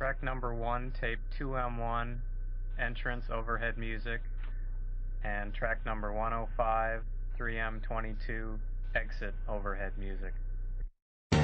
track number 1, tape 2M1, entrance overhead music, and track number 105, 3M22, exit overhead music.